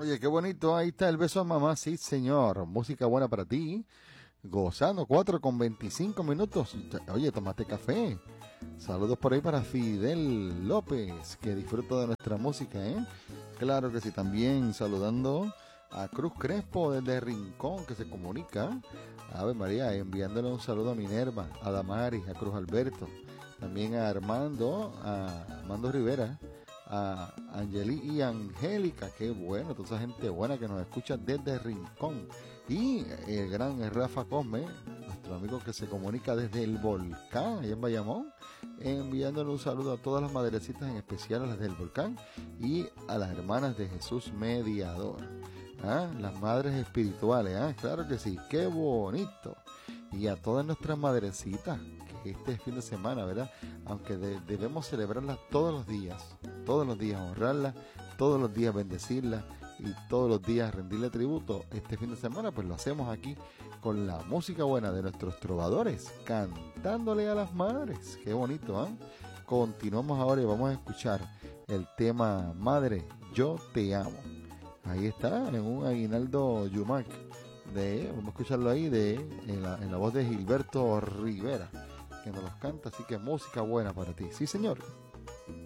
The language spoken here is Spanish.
Oye, qué bonito, ahí está el beso a mamá, sí señor, música buena para ti, gozando, 4:25. Oye, tomaste café. Saludos por ahí para Fidel López, que disfruta de nuestra música, ¿eh? Claro que sí, también saludando a Cruz Crespo desde Rincón, que se comunica. Ave María, enviándole un saludo a Minerva, a Damaris, a Cruz Alberto, también a Armando Rivera, a Angeli y Angélica, qué bueno, toda esa gente buena que nos escucha desde Rincón. Y el gran Rafa Cosme, nuestro amigo que se comunica desde el Volcán, allá en Bayamón, enviándole un saludo a todas las madrecitas, en especial a las del Volcán y a las hermanas de Jesús Mediador. ¿Ah? Las madres espirituales, ¿ah? Claro que sí, qué bonito. Y a todas nuestras madrecitas, que este fin de semana, ¿verdad? Aunque debemos celebrarlas todos los días honrarlas, todos los días bendecirlas y todos los días rendirle tributo. Este fin de semana pues lo hacemos aquí con la música buena de nuestros trovadores, cantándole a las madres. Qué bonito, ¿ah? Continuamos ahora y vamos a escuchar el tema Madre, yo te amo. Ahí está, en un Aguinaldo Yumac. Vamos a escucharlo ahí en la voz de Gilberto Rivera, que nos los canta. Así que música buena para ti. Sí, señor.